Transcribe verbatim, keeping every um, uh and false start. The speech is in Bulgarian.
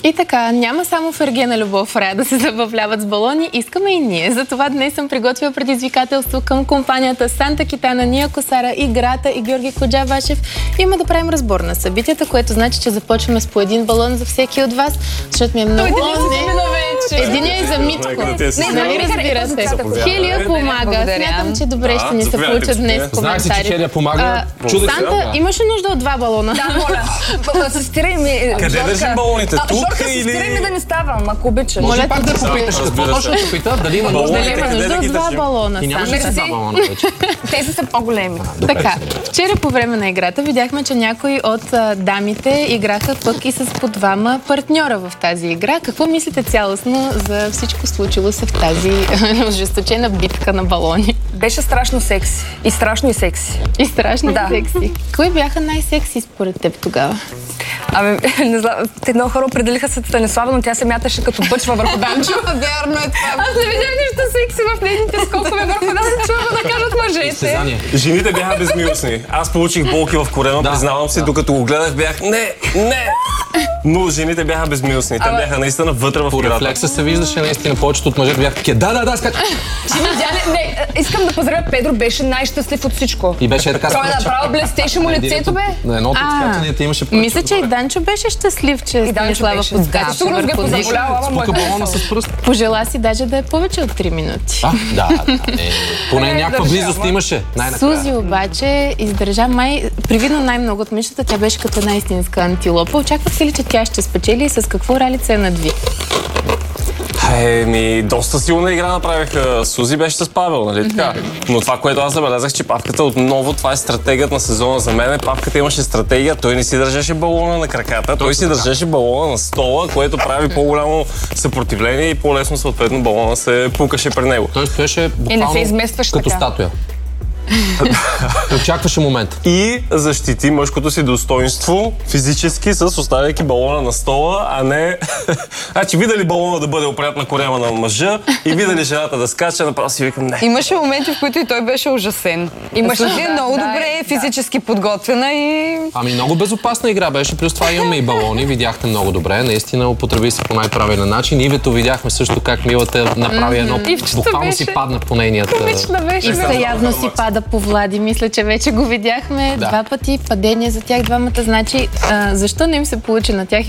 И така, няма само в Ергена Любов Рая да се забавляват с балони, искаме и ние. Затова днес съм приготвила предизвикателство към компанията Санта Китана, Ния Косара, Играта и Георги Коджабашев. Има да правим разбор на събитията, което значи, че започваме с по един балон за всеки от вас, защото ми е много... Единия е за Митко. Нали разбирате? Хелия помага. Смятам, че добре ще ни се получат днес коментари. Знаеш си, че Хелия помага? Санта, имаше нужда от два балона. Да, моля. Асистирай ми. Къде държим балоните? Тук или... Асистирай ми да не ставам, ако обичаш. Може пак да попиташ. Какво точно да попита? Дали има нужда? Дали има нужда от два балона. Ти нямаш ли два балона вече? Тези са по-големи. Така, вчера по време на играта видяхме, че някои от дамите играха пък и с по двама партньора в тази игра. Какво мислите цялостно за всичко случило се в тази ожесточена битка на балони? Беше страшно секси. И страшно и секси. И страшно да. и секси. Кои бяха най-секси според теб тогава? Ами, не знам, те много хора определиха се Станислава, но тя се мяташе като бъчва върху Данчо. Вярно е това. Аз не видях нищо секси в нейните скокове върху Данчо, да кажат мъжете. Жените бяха безмилостни. Аз получих болки в корема, да, признавам си, да. Докато го гледах бях не, не! Но жените бяха безмилостни. Те бяха наистина вътре в играта. По рефлекса се виждаше наистина повечето от мъжете бяха такива. Да, да, да, скача. Не, искам да поздравя Педро, беше най-щастлив от всичко. И беше така. Той направо блестеше му лицето, бе. На едното от скачанията имаше повече. Мисля, че и Данчо беше щастлив, че Станислава подскача. Сигурно го е позаболяла, ама спука балона с пръст. Пожела си даже да е повече от три минути. А, да, да. Поне някаква близост имаше. Сузи обаче издържа май, привидно най-много от мишата, тя беше като една истинска антилопа. Очаквахте ли, че тя ще спечели и с какво ралица е надви? Еми, доста силна игра направиха. Сузи беше с Павел, нали така? Но това, което аз забелязах, че Павката отново, това е стратегията на сезона за мен. Павката имаше стратегия, той не си държеше балона на краката, той си държеше балона на стола, което прави по-голямо съпротивление и по-лесно съответно балона се пукаше при него. Той стоеше буквално като статуя. Очакваше момент. И защити мъжкото си достоинство физически, с оставяйки балона на стола, а не... Значи, видали балона да бъде опрят на корема на мъжа и видали жената да скача, направо си викам не. Имаше моменти, в които и той беше ужасен. Имаше да, да, много да, добре да, физически подготвена и... Ами много безопасна игра беше, плюс това имаме и балони, видяхте много добре, наистина употреби се по най-правилен начин. Ивето видяхме също как Милата направи едно, буквално си падна по нейният... Ивка явно си пада по Влади. Мисля, че вече го видяхме. Да. Два пъти падение за тях двамата. Значи, а, защо не им се получи на тях?